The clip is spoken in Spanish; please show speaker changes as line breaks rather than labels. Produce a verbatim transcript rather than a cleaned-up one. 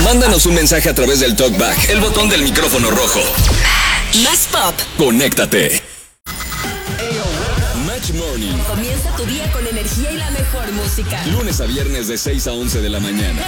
Mándanos un mensaje a través del TalkBack, el botón del micrófono rojo.
Más pop.
Conéctate. Match Morning.
Comienza tu día con energía y la mejor música.
Lunes a viernes de seis a once de la mañana.